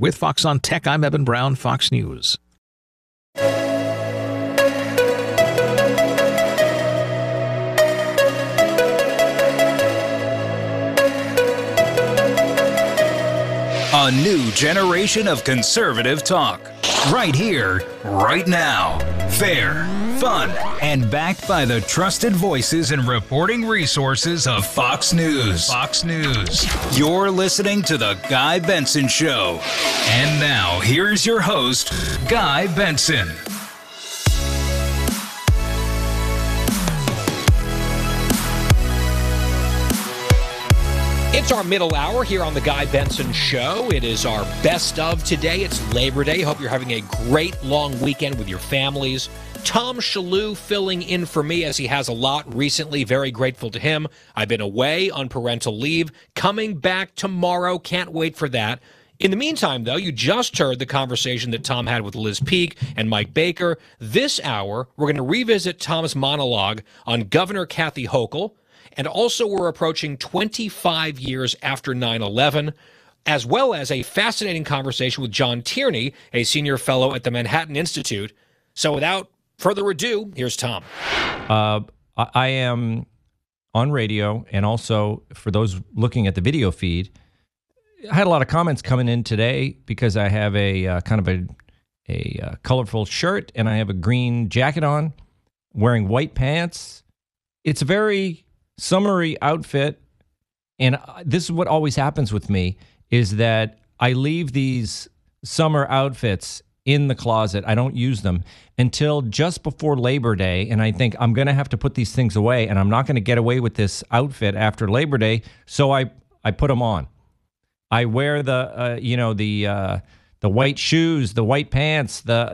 With Fox on Tech, I'm Eben Brown, Fox News. A new generation of conservative talk. Right here, right now. Fair, fun, and backed by the trusted voices and reporting resources of Fox News. Fox News. You're listening to The Guy Benson Show. And now, here's your host, Guy Benson. It's our middle hour here on The Guy Benson Show. It is our best of today. It's Labor Day. Hope you're having a great long weekend with your families. Tom Shalhoub filling in for me as he has a lot recently. Very grateful to him. I've been away on parental leave. Coming back tomorrow. Can't wait for that. In the meantime, though, you just heard the conversation that Tom had with Liz Peek and Mike Baker. This hour, we're going to revisit Tom's monologue on Governor Kathy Hochul. And also, we're approaching 25 years after 9/11, as well as a fascinating conversation with John Tierney, a senior fellow at the Manhattan Institute. So without further ado, here's Tom. I am on radio, and also for those looking at the video feed, I had a lot of comments coming in today because I have a kind of a colorful shirt, and I have a green jacket on, wearing white pants. It's a very summery outfit, and this is what always happens with me, is that I leave these summer outfits in the closet. I don't use them until just before Labor Day, and I think I'm going to have to put these things away, and I'm not going to get away with this outfit after Labor Day, so I put them on. I wear the white shoes, the white pants, the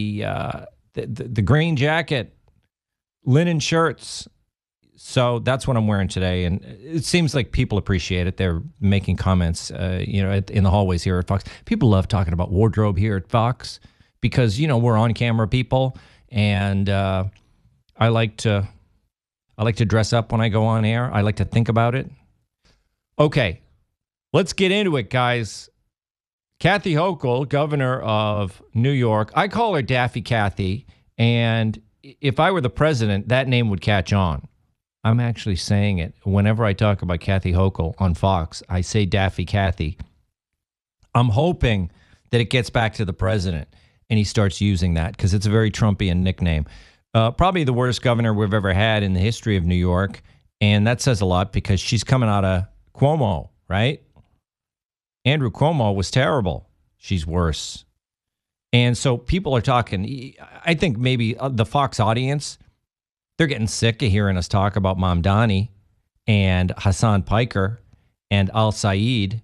green jacket, linen shirts. So that's what I'm wearing today, and it seems like people appreciate it. They're making comments, in the hallways here at Fox. People love talking about wardrobe here at Fox because we're on camera people, and I like to dress up when I go on air. I like to think about it. Okay, let's get into it, guys. Kathy Hochul, governor of New York. I call her Daffy Kathy, and if I were the president, that name would catch on. I'm actually saying it. Whenever I talk about Kathy Hochul on Fox, I say Daffy Kathy. I'm hoping that it gets back to the president and he starts using that because it's a very Trumpian nickname. Probably the worst governor we've ever had in the history of New York. And that says a lot because she's coming out of Cuomo, right? Andrew Cuomo was terrible. She's worse. And so people are talking. I think maybe the Fox audience, they're getting sick of hearing us talk about Mamdani and Hassan Piker and Al Saeed